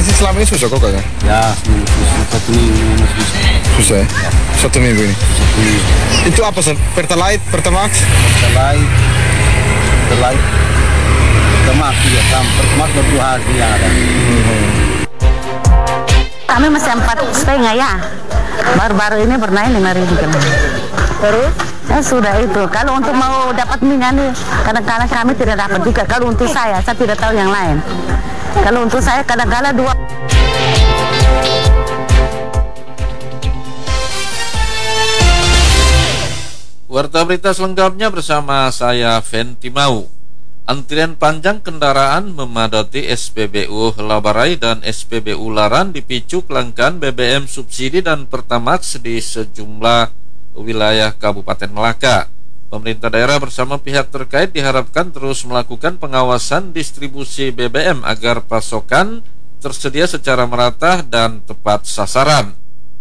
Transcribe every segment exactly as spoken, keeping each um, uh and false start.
Bisnis selama ini susah kok kayaknya? Ya, susah, satu minggu ini susah. Susah ya? Ya. Satu minggu ini? Satu minggu. Itu apa sih? Pertalite, Pertamax? Pertalite, Pertalite, Pertamax juga sama. Pertamax baru dua hari yang ada. Hmm. Kami masih empat setengah ya. Baru-baru ini bernaik lima ribu kan. Terus? Ya sudah itu. Kalau untuk mau dapat minyak nih, kadang-kadang kami tidak dapat juga. Kalau untuk saya, saya tidak tahu yang lain. Kalau untuk saya kadang-kadang dua. Warta berita selengkapnya bersama saya Fenty Mau. Antrian panjang kendaraan memadati S P B U Labarai dan S P B U Laran dipicu kelangkaan B B M subsidi dan Pertamax di sejumlah wilayah Kabupaten Melaka. Pemerintah daerah bersama pihak terkait diharapkan terus melakukan pengawasan distribusi B B M agar pasokan tersedia secara merata dan tepat sasaran.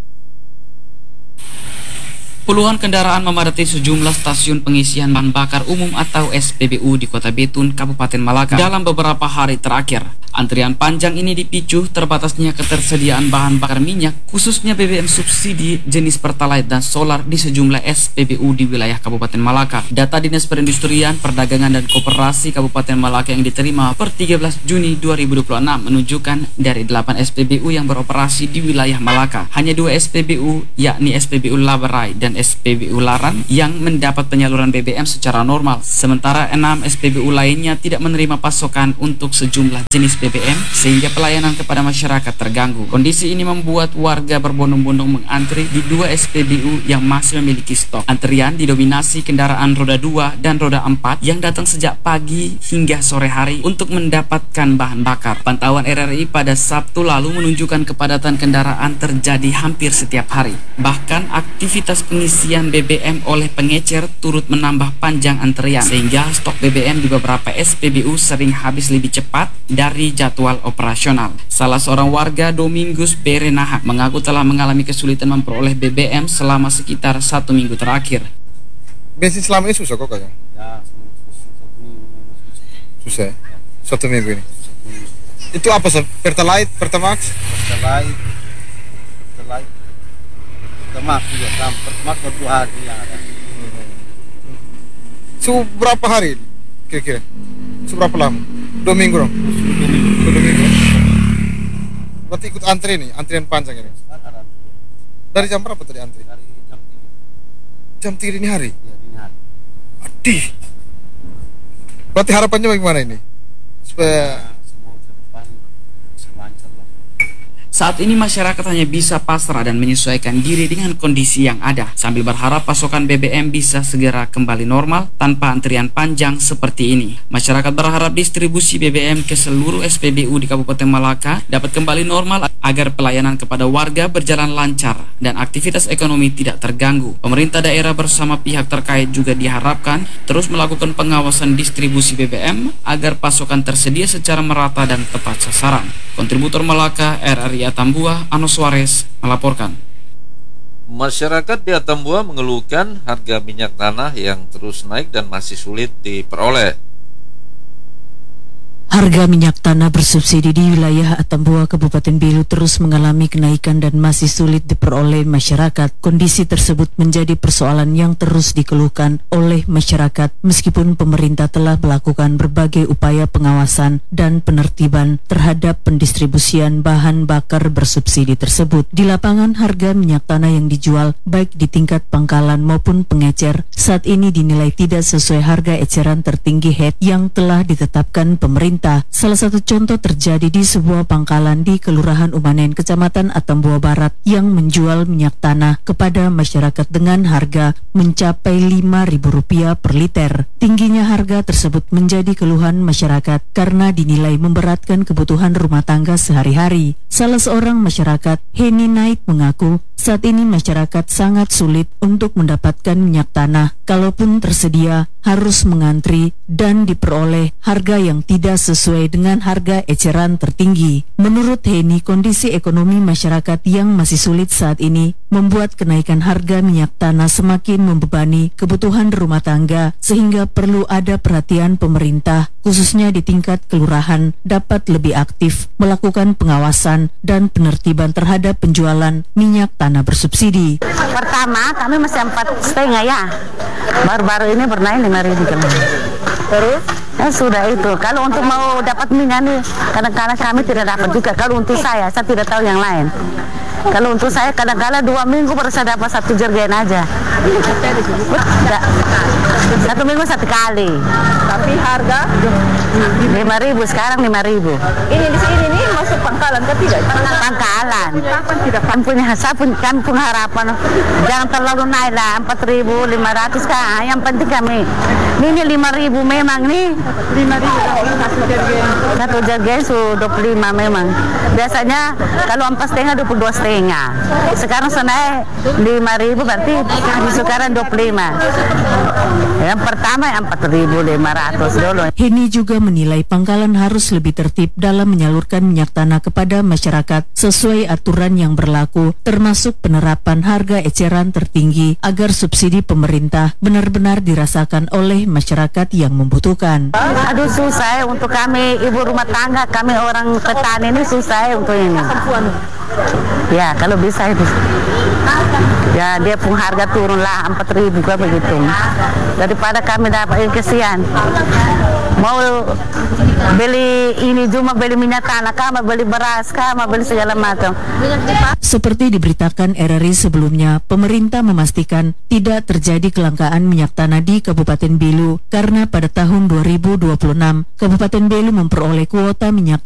Puluhan kendaraan memadati sejumlah stasiun pengisian bahan bakar umum atau S P B U di Kota Betun, Kabupaten Malaka dalam beberapa hari terakhir. Antrian panjang ini dipicu terbatasnya ketersediaan bahan bakar minyak, khususnya B B M subsidi jenis Pertalite dan solar di sejumlah S P B U di wilayah Kabupaten Malaka. Data Dinas Perindustrian, Perdagangan dan Koperasi Kabupaten Malaka yang diterima per tiga belas Juni dua ribu dua puluh enam menunjukkan dari delapan S P B U yang beroperasi di wilayah Malaka, hanya dua S P B U yakni S P B U Labarai dan S P B U Laran yang mendapat penyaluran B B M secara normal, sementara enam S P B U lainnya tidak menerima pasokan untuk sejumlah jenis B B M sehingga pelayanan kepada masyarakat terganggu. Kondisi ini membuat warga berbondong-bondong mengantri di dua S P B U yang masih memiliki stok. Antrian didominasi kendaraan roda dua dan roda empat yang datang sejak pagi hingga sore hari untuk mendapatkan bahan bakar. Pantauan R R I pada Sabtu lalu menunjukkan kepadatan kendaraan terjadi hampir setiap hari. Bahkan aktivitas pengisian B B M oleh pengecer turut menambah panjang antrian sehingga stok B B M di beberapa S P B U sering habis lebih cepat dari jadwal operasional. Salah seorang warga, Domingus Berenaha, mengaku telah mengalami kesulitan memperoleh B B M selama sekitar satu minggu terakhir. Bensin selama ini susah kok kayaknya? Ya, susah, satu minggu ini susah. Susah ya? Satu minggu ini? Itu apa sih? Pertalite, Pertamax? Pertalite, Pertalite, Pertamax juga sama. Pertamax baru dua hari yang ada. Seberapa hari kira-kira? Seberapa lama? Dua minggu dong? Dua minggu. Berarti ikut antri nih, antrian panjang ini. Dari jam berapa tadi antri? Dari jam tiga. Jam tiga dini hari? Ya, dini hari. Adih. Berarti harapannya bagaimana ini? Supaya Semua ke depan lancar lah. Saat ini masyarakat hanya bisa pasrah dan menyesuaikan diri dengan kondisi yang ada sambil berharap pasokan B B M bisa segera kembali normal tanpa antrian panjang seperti ini. Masyarakat berharap distribusi B B M ke seluruh S P B U di Kabupaten Malaka dapat kembali normal agar pelayanan kepada warga berjalan lancar dan aktivitas ekonomi tidak terganggu. Pemerintah daerah bersama pihak terkait juga diharapkan terus melakukan pengawasan distribusi B B M agar pasokan tersedia secara merata dan tepat sasaran. Kontributor Malaka R R I Atambua, Ano Suarez melaporkan. Masyarakat di Atambua mengeluhkan harga minyak tanah yang terus naik dan masih sulit diperoleh. Harga minyak tanah bersubsidi di wilayah Atambua, Kabupaten Belu terus mengalami kenaikan dan masih sulit diperoleh masyarakat. Kondisi tersebut menjadi persoalan yang terus dikeluhkan oleh masyarakat meskipun pemerintah telah melakukan berbagai upaya pengawasan dan penertiban terhadap pendistribusian bahan bakar bersubsidi tersebut. Di lapangan, harga minyak tanah yang dijual baik di tingkat pangkalan maupun pengecer saat ini dinilai tidak sesuai harga eceran tertinggi H E T yang telah ditetapkan pemerintah. Salah satu contoh terjadi di sebuah pangkalan di Kelurahan Umanen, Kecamatan Atambua Barat yang menjual minyak tanah kepada masyarakat dengan harga mencapai lima ribu rupiah per liter. Tingginya harga tersebut menjadi keluhan masyarakat karena dinilai memberatkan kebutuhan rumah tangga sehari-hari. Salah seorang masyarakat, Heni Naik, mengaku Saat ini masyarakat sangat sulit untuk mendapatkan minyak tanah. Kalaupun tersedia, harus mengantri dan diperoleh harga yang tidak sesuai dengan harga eceran tertinggi. Menurut Heni, kondisi ekonomi masyarakat yang masih sulit saat ini membuat kenaikan harga minyak tanah semakin membebani kebutuhan rumah tangga, sehingga perlu ada perhatian pemerintah, khususnya di tingkat kelurahan, dapat lebih aktif melakukan pengawasan dan penertiban terhadap penjualan minyak tanah bersubsidi. Pertama kami masih empat setengah ya, baru-baru ini bernaik lima ribu kan. Terus? Ya sudah itu. Kalau untuk mau dapat minyak nih, kadang-kadang kami tidak dapat juga. Kalau untuk saya, saya tidak tahu yang lain. Kalau untuk saya kadang-kadang dua minggu baru saya dapat satu jergen aja. Tidak. Satu minggu satu kali. Tapi harga Lima ribu sekarang lima ribu. ini di sini nih masuk pangkalan kan tidak? Pangkalan. Kapan tidak? Kami punya saya punya, kami punya harapan jangan terlalu naik lah empat ribu lima ratus kan. Yang penting kami ini lima ribu memang nih. Lima ribu satu jergen. Satu jergen su dua puluh lima memang. Biasanya kalau empat setengah dua puluh dua setengah. Sekarang saya naik lima ribu berarti sekarang dua puluh lima. Yang pertama empat ribu lima ratus dulu. Heni juga menilai pangkalan harus lebih tertib dalam menyalurkan minyak tanah kepada masyarakat sesuai aturan yang berlaku, termasuk penerapan harga eceran tertinggi agar subsidi pemerintah benar-benar dirasakan oleh masyarakat yang membutuhkan. Aduh susah untuk kami ibu rumah tangga, kami orang petani ini susah untuk ini. Ya kalau bisa itu. Ya dia pun harga turun lah empat ribu kan begitu. Daripada kami dapat kesian. Mau beli ini cuma beli minyak tanah, kama beli beras, kama beli segala macam. Seperti diberitakan R R I sebelumnya, pemerintah memastikan tidak terjadi kelangkaan minyak tanah di Kabupaten Belu karena pada tahun dua ribu dua puluh enam Kabupaten Belu memperoleh kuota minyak